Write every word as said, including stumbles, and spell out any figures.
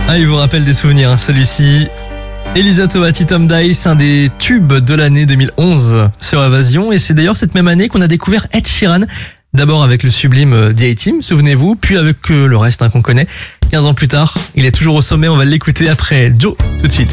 Ah, il vous rappelle des souvenirs, hein, celui-ci. Elisa Toati, Tom Dice, un des tubes de l'année deux mille onze sur Évasion. Et c'est d'ailleurs cette même année qu'on a découvert Ed Sheeran. D'abord avec le sublime The A-Team, souvenez-vous, puis avec euh, le reste hein, qu'on connaît. quinze ans plus tard, il est toujours au sommet, on va l'écouter après Joe tout de suite.